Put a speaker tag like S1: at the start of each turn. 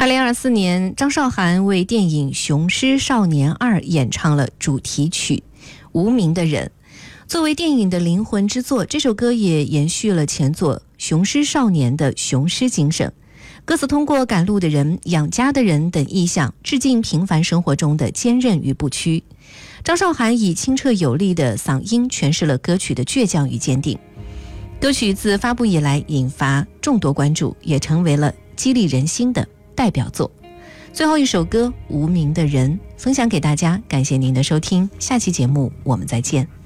S1: 2024年，张韶涵为电影《雄狮少年2》演唱了主题曲《无名的人》。作为电影的灵魂之作，这首歌也延续了前作《雄狮少年》的雄狮精神。歌词通过赶路的人、养家的人等意象，致敬平凡生活中的坚韧与不屈。张韶涵以清澈有力的嗓音诠释了歌曲的倔强与坚定。歌曲自发布以来引发众多关注，也成为了激励人心的代表作。最后一首歌《无名的人》分享给大家，感谢您的收听，下期节目我们再见。